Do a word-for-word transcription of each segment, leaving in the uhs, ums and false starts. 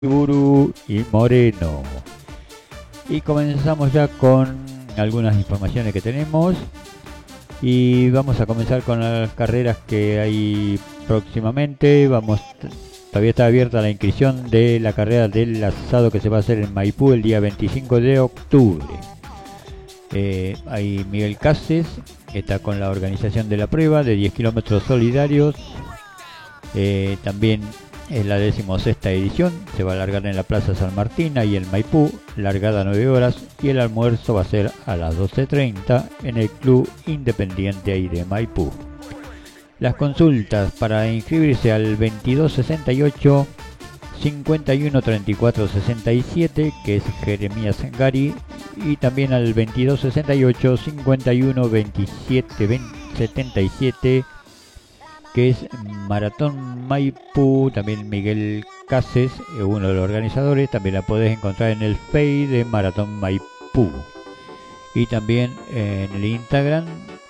Iburu y Moreno. Y comenzamos ya con algunas informaciones que tenemos. Y vamos a comenzar con las carreras que hay próximamente. Vamos, todavía está abierta la inscripción de la carrera del asado que se va a hacer en Maipú el día veinticinco de octubre. Eh, hay Miguel Cases, que está con la organización de la prueba de diez kilómetros solidarios. Eh, también es la decimosexta edición, se va a alargar en la Plaza San Martín, ahí en Maipú, largada nueve horas, y el almuerzo va a ser a las doce treinta en el Club Independiente ahí de Maipú. Las consultas para inscribirse al veintidós sesenta y ocho, cincuenta y uno treinta y cuatro sesenta y siete, que es Jeremías Gari, y también al veintidós sesenta y ocho, cincuenta y uno veintisiete setenta y siete, que es Maratón Maipú. También Miguel Cases, uno de los organizadores, también la podés encontrar en el Face de Maratón Maipú. Y también en el Instagram,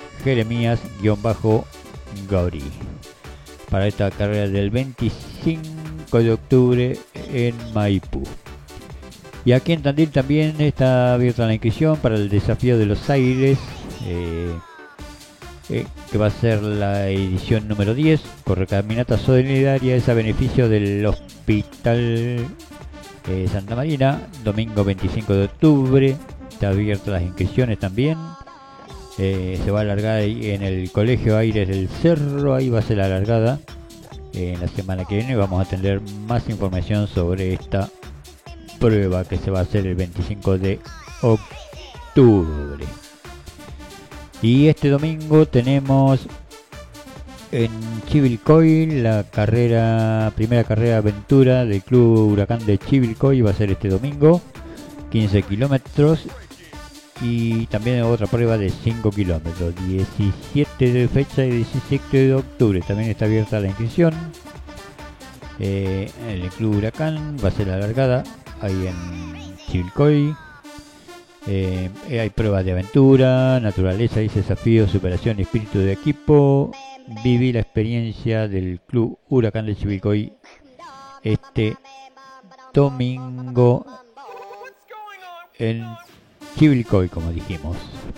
Jeremías-Gauri, para esta carrera del veinticinco de octubre en Maipú. Y aquí en Tandil también está abierta la inscripción para el desafío de los Aires, eh, Eh, que va a ser la edición número diez, correcaminata solidaria, es a beneficio del Hospital eh, Santa Marina, domingo veinticinco de octubre, está abiertas las inscripciones también. Eh, se va a alargar ahí en el Colegio Aires del Cerro, ahí va a ser la largada. Eh, en la semana que viene vamos a tener más información sobre esta prueba que se va a hacer el veinticinco de octubre. Y este domingo tenemos en Chivilcoy la carrera, primera carrera aventura del Club Huracán de Chivilcoy, va a ser este domingo, quince kilómetros, y también otra prueba de cinco kilómetros, diecisiete de fecha y diecisiete de octubre, también está abierta la inscripción. Eh, en el Club Huracán va a ser la largada, ahí en Chivilcoy. Eh, hay pruebas de aventura, naturaleza y desafíos, superación y espíritu de equipo. Viví la experiencia del Club Huracán de Chivilcoy este domingo en Chivilcoy, como dijimos.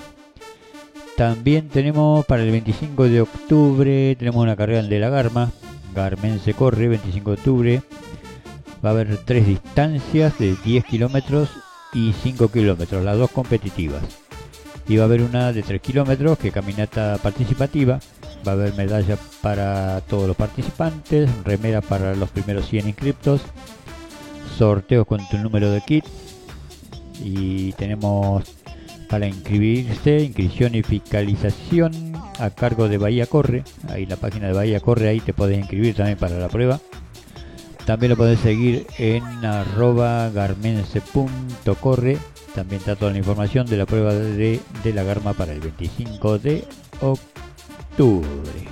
También tenemos para el veinticinco de octubre, tenemos una carrera de la Garma, Garmense Corre, veinticinco de octubre. Va a haber tres distancias de diez kilómetros y cinco kilómetros, las dos competitivas. Y va a haber una de tres kilómetros, que es caminata participativa. Va a haber medallas para todos los participantes, remera para los primeros cien inscriptos, sorteos con tu número de kit. Y tenemos para inscribirse, inscripción y fiscalización a cargo de Bahía Corre. Ahí la página de Bahía Corre, ahí te podés inscribir también para la prueba. También lo podés seguir en arroba garmense.corre. También está toda la información de la prueba de, de la Garma para el veinticinco de octubre.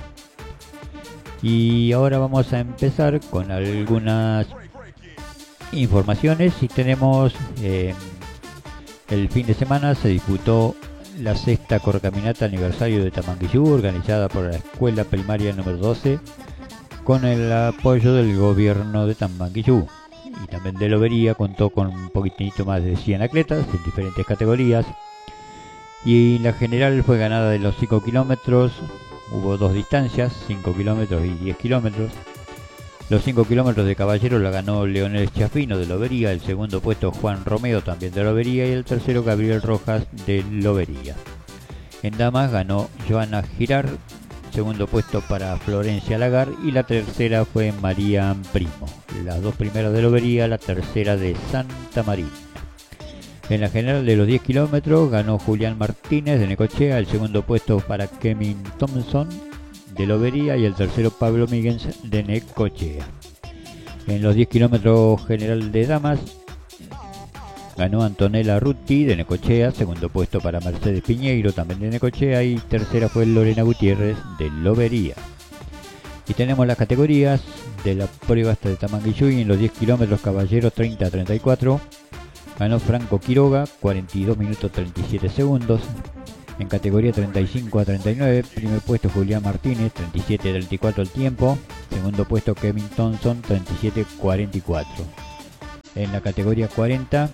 Y ahora vamos a empezar con algunas informaciones. Y tenemos eh, el fin de semana se disputó la sexta correcaminata aniversario de Tamanquillú, organizada por la escuela primaria número doce, con el apoyo del gobierno de Tamanquillú. Y también de Lobería contó con un poquitito más de cien atletas en diferentes categorías. Y la general fue ganada de los cinco kilómetros. Hubo dos distancias, cinco kilómetros y diez kilómetros. Los cinco kilómetros de caballeros la ganó Leonel Chafino de Lobería, el segundo puesto Juan Romeo también de Lobería, y el tercero Gabriel Rojas de Lobería. En damas ganó Joana Girard, segundo puesto para Florencia Lagar, y la tercera fue María Primo. Las dos primeras de Lobería, la tercera de Santa Marina. En la general de los diez kilómetros ganó Julián Martínez de Necochea, el segundo puesto para Kevin Thompson de Lobería y el tercero Pablo Míguez de Necochea. En los diez kilómetros general de damas ganó Antonella Rutti de Necochea, segundo puesto para Mercedes Piñeiro también de Necochea, y tercera fue Lorena Gutiérrez de Lobería. Y tenemos las categorías de la prueba hasta de Tamanquillú. Y en los diez kilómetros caballeros treinta a treinta y cuatro ganó Franco Quiroga, cuarenta y dos minutos treinta y siete segundos. En categoría treinta y cinco a treinta y nueve, primer puesto Julián Martínez, treinta y siete treinta y cuatro el tiempo. Segundo puesto Kevin Thompson, treinta y siete cuarenta y cuatro. En la categoría cuarenta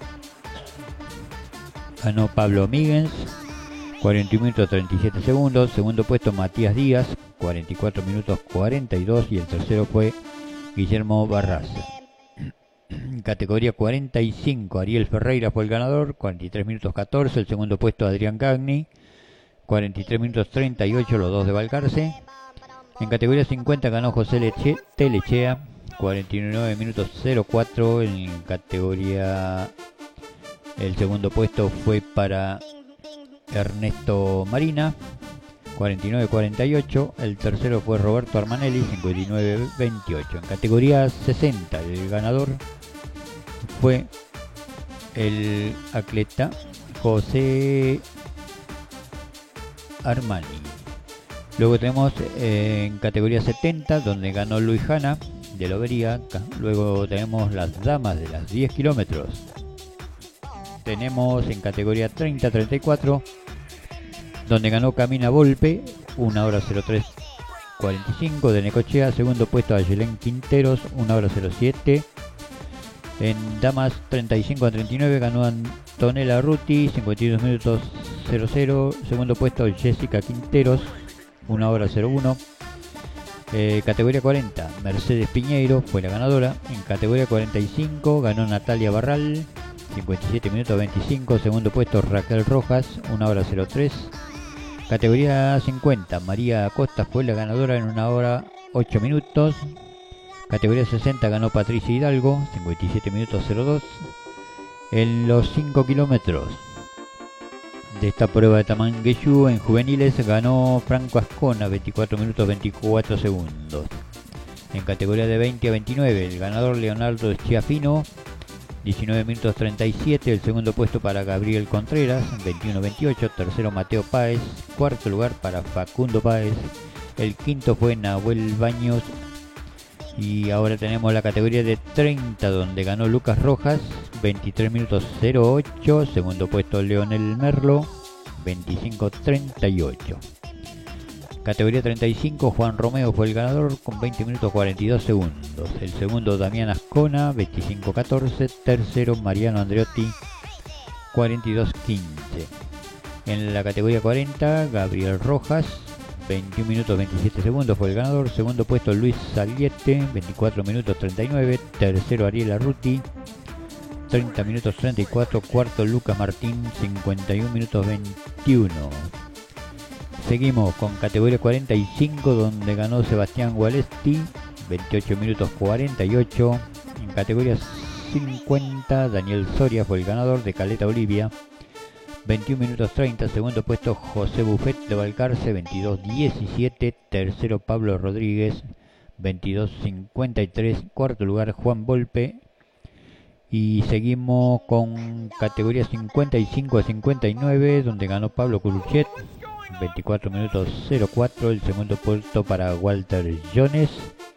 ganó Pablo Míguez, cuarenta minutos treinta y siete segundos. Segundo puesto Matías Díaz, cuarenta y cuatro minutos cuarenta y dos. Y el tercero fue Guillermo Barraza. En categoría cuarenta y cinco Ariel Ferreira fue el ganador, cuarenta y tres minutos catorce. El segundo puesto Adrián Gagni, cuarenta y tres minutos treinta y ocho, los dos de Balcarce. En categoría cincuenta ganó José Leche, Telechea, cuarenta y nueve minutos cero cuatro. En categoría el segundo puesto fue para Ernesto Marina, cuarenta y nueve cuarenta y ocho. El tercero fue Roberto Armanelli, cincuenta y nueve veintiocho. En categoría sesenta el ganador fue el atleta José Armani. Luego tenemos eh, en categoría setenta, donde ganó Luis Jana de Lobería. Luego tenemos las damas de las diez kilómetros. Tenemos en categoría treinta treinta y cuatro, donde ganó Camina Volpe, una hora cero tres cuarenta y cinco. De Necochea, segundo puesto a Yelén Quinteros, una hora cero siete. En damas treinta y cinco a treinta y nueve ganó Antonella Ruti, cincuenta y dos minutos cero cero. Segundo puesto Jessica Quinteros, una hora cero uno. Eh, categoría cuarenta, Mercedes Piñeiro fue la ganadora. En categoría cuarenta y cinco ganó Natalia Barral, cincuenta y siete minutos veinticinco. Segundo puesto Raquel Rojas, una hora cero tres. Categoría cincuenta, María Acosta fue la ganadora en una hora ocho minutos. Categoría sesenta ganó Patricia Hidalgo, cincuenta y siete minutos cero dos. En los cinco kilómetros de esta prueba de Tamangueyú en juveniles ganó Franco Ascona, veinticuatro minutos veinticuatro segundos. En categoría de veinte a veintinueve el ganador Leonardo Schiafino, diecinueve minutos treinta y siete. El segundo puesto para Gabriel Contreras, veintiuno veintiocho. Tercero Mateo Páez, cuarto lugar para Facundo Páez. El quinto fue Nahuel Baños. Y ahora tenemos la categoría de treinta, donde ganó Lucas Rojas, veintitrés minutos cero ocho. Segundo puesto Leonel Merlo, veinticinco treinta y ocho. Categoría treinta y cinco, Juan Romeo fue el ganador con veinte minutos cuarenta y dos segundos. El segundo Damián Ascona, veinticinco catorce. Tercero Mariano Andreotti, cuarenta y dos quince. En la categoría cuarenta, Gabriel Rojas, veintiún minutos veintisiete segundos fue el ganador. Segundo puesto Luis Saliete, veinticuatro minutos treinta y nueve. Tercero Ariel Arruti, treinta minutos treinta y cuatro. Cuarto Lucas Martín, cincuenta y uno minutos veintiuno. Seguimos con categoría cuarenta y cinco, donde ganó Sebastián Gualesti, veintiocho minutos cuarenta y ocho. En categoría cincuenta Daniel Soria fue el ganador de Caleta Olivia, veintiún minutos treinta. Segundo puesto José Buffet de Balcarce, veintidós diecisiete. Tercero Pablo Rodríguez, veintidós cincuenta y tres. Cuarto lugar Juan Volpe. Y seguimos con categoría cincuenta y cinco a cincuenta y nueve, donde ganó Pablo Curuchet, veinticuatro minutos cero cuatro. El segundo puesto para Walter Jones.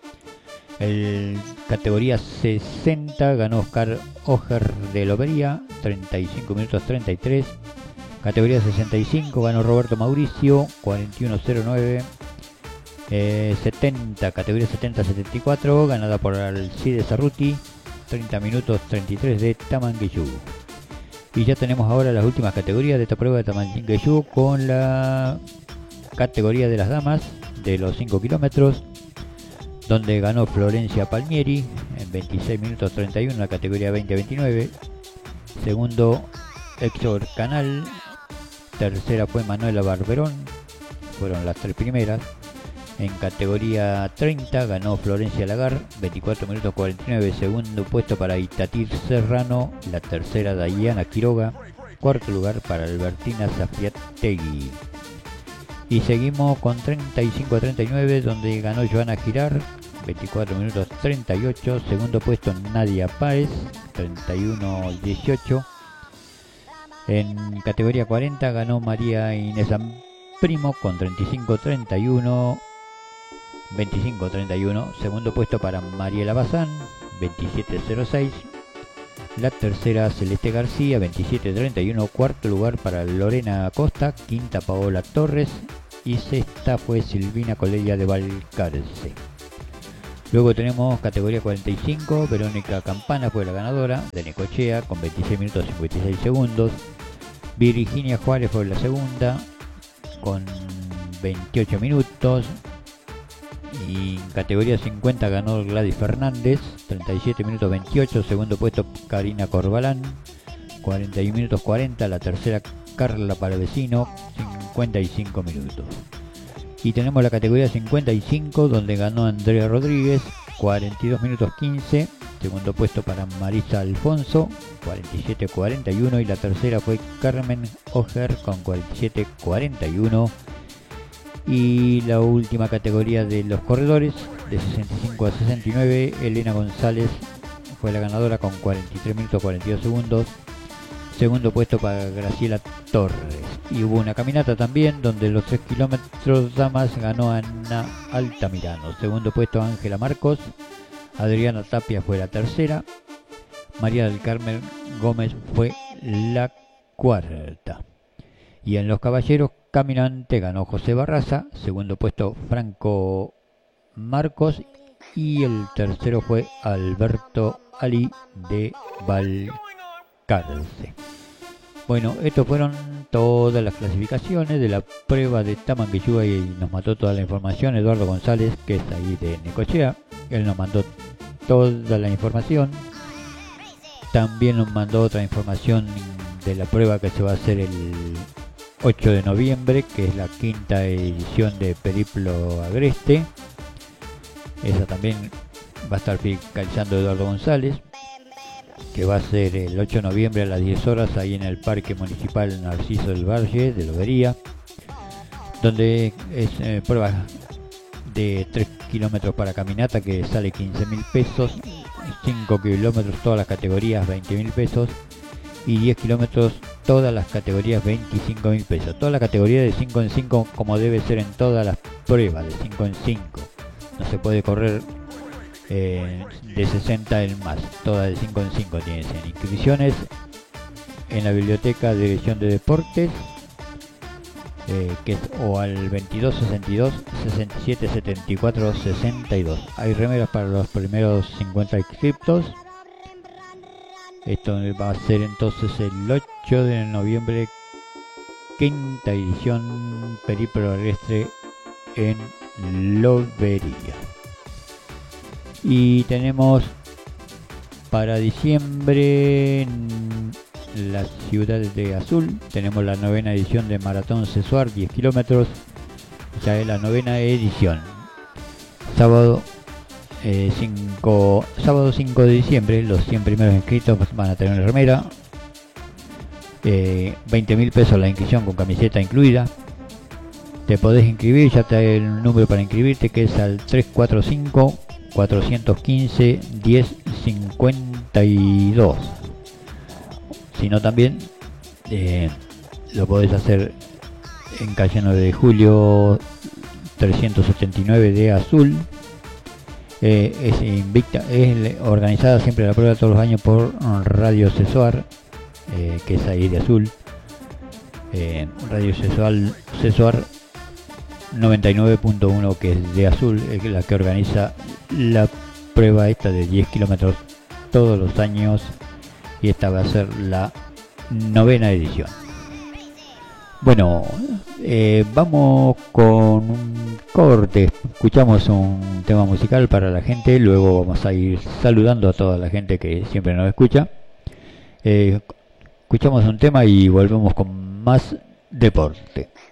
El categoría sesenta ganó Oscar Oger de Lobería, treinta y cinco minutos treinta y tres. Categoría sesenta y cinco ganó Roberto Mauricio, cuarenta y uno cero nueve. Eh, setenta, categoría setenta a setenta y cuatro, ganada por Alcides Arruti, treinta minutos treinta y tres de Tamangueyú. Y ya tenemos ahora las últimas categorías de esta prueba de Tamangueyú, con la categoría de las damas de los cinco kilómetros, donde ganó Florencia Palmieri en veintiséis minutos treinta y uno en la categoría veinte a veintinueve. Segundo Héctor Canal. Tercera fue Manuela Barberón. Fueron las tres primeras. En categoría treinta ganó Florencia Lagar, veinticuatro minutos cuarenta y nueve. Segundo puesto para Itatir Serrano. La tercera Dayana Quiroga. Cuarto lugar para Albertina Zafiategui. Y seguimos con treinta y cinco a treinta y nueve, donde ganó Joana Girar, veinticuatro minutos treinta y ocho. Segundo puesto Nadia Páez, treinta y uno dieciocho. En categoría cuarenta ganó María Inés Primo con treinta y cinco treinta y uno. veinticinco treinta y uno. Segundo puesto para Mariela Bazán, veintisiete cero seis. La tercera Celeste García, veintisiete treinta y uno. Cuarto lugar para Lorena Acosta. Quinta Paola Torres. Y sexta fue Silvina Colelia de Balcarce. Luego tenemos categoría cuarenta y cinco, Verónica Campana fue la ganadora de Necochea con veintiséis minutos cincuenta y seis segundos. Virginia Juárez fue la segunda con veintiocho minutos. Y en categoría cincuenta ganó Gladys Fernández, treinta y siete minutos veintiocho. Segundo puesto Karina Corbalán, cuarenta y uno minutos cuarenta. La tercera Carla Palavecino, cincuenta y cinco minutos. Y tenemos la categoría cincuenta y cinco, donde ganó Andrea Rodríguez, cuarenta y dos minutos quince. Segundo puesto para Marisa Alfonso, cuarenta y siete cuarenta y uno. Y la tercera fue Carmen Oger con cuarenta y siete cuarenta y uno. Y la última categoría de los corredores, de sesenta y cinco a sesenta y nueve, Elena González fue la ganadora con cuarenta y tres minutos cuarenta y dos segundos. Segundo puesto para Graciela Torres. Y hubo una caminata también, donde los tres kilómetros damas ganó Ana Altamirano. Segundo puesto Ángela Marcos. Adriana Tapia fue la tercera. María del Carmen Gómez fue la cuarta. Y en los caballeros caminante ganó José Barraza. Segundo puesto Franco Marcos. Y el tercero fue Alberto Ali de Balcarce. Bueno, estos fueron todas las clasificaciones de la prueba de Tamanquillúa, y nos mandó toda la información Eduardo González, que es ahí de Necochea. Él nos mandó toda la información. También nos mandó otra información de la prueba que se va a hacer el ocho de noviembre, que es la quinta edición de Periplo Agreste. Esa también va a estar fiscalizando Eduardo González, que va a ser el ocho de noviembre a las diez horas ahí en el Parque Municipal Narciso del Valle de Lobería, donde es eh, prueba de tres kilómetros para caminata, que sale quince mil pesos, cinco kilómetros todas las categorías veinte mil pesos, y diez kilómetros todas las categorías veinticinco mil pesos. Toda la categoría de cinco en cinco, como debe ser en todas las pruebas de cinco en cinco. No se puede correr eh, de sesenta en más. Toda de cinco en cinco tiene inscripciones en la biblioteca de Dirección de Deportes, eh, que es o al veintidós sesenta y dos sesenta y siete setenta y cuatro sesenta y dos. Hay remeras para los primeros cincuenta inscriptos. Esto va a ser entonces el ocho de noviembre, quinta edición Periplo Agreste en Lobería. Y tenemos para diciembre en la ciudad de Azul, tenemos la novena edición de Maratón Cesuar, diez kilómetros. Ya es la novena edición. Sábado Eh, cinco, sábado cinco de diciembre, los cien primeros inscritos van a tener una remera, eh, veinte mil pesos la inscripción con camiseta incluida. Te podés inscribir, ya te da el número para inscribirte, que es al tres cuatro cinco cuatro uno cinco diez cincuenta y dos. Si no, también eh, lo podés hacer en calle nueve de julio trescientos ochenta y nueve de Azul. Eh, es invicta, es organizada siempre la prueba todos los años por Radio Cesuar, eh, que es ahí de Azul. eh, Radio Cesuar, Cesuar noventa y nueve punto uno, que es de Azul, es la que organiza la prueba esta de diez kilómetros todos los años, y esta va a ser la novena edición. Bueno, eh, vamos con un corte, escuchamos un tema musical para la gente, luego vamos a ir saludando a toda la gente que siempre nos escucha. Eh, escuchamos un tema y volvemos con más deporte.